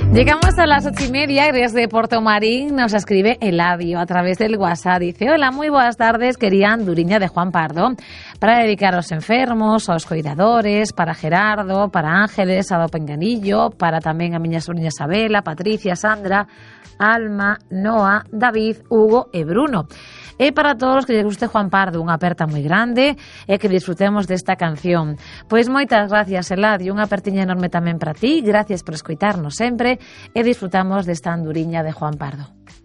Llegamos a las 8:30 y desde Porto Marín nos escribe Eladio a través del WhatsApp. Dice: hola, muy buenas tardes, quería anduriña de Juan Pardo para dedicar aos enfermos, aos cuidadores, para Gerardo, para Ángeles, a do Penganillo, para tamén a miña sobriña Isabela, Patricia, Sandra, Alma, Noa, David, Hugo e Bruno. E para todos os que les guste Juan Pardo, unha aperta moi grande e que disfrutemos desta canción. Pois moitas gracias, Eladio, unha apertiña enorme tamén para ti, gracias por escoitarnos sempre e disfrutamos desta anduriña de Juan Pardo.